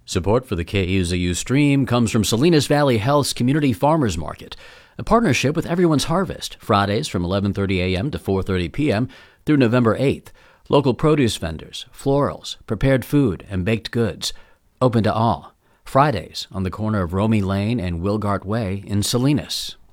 Support for the KUZU stream comes from Salinas Valley Health's Community Farmers Market, a partnership with Everyone's Harvest, Fridays from 11:30 a.m. to 4:30 p.m. through November 8th. Local produce vendors, florals, prepared food, and baked goods. Open to all. Fridays on the corner of Romey Lane and Wilgart Way in Salinas.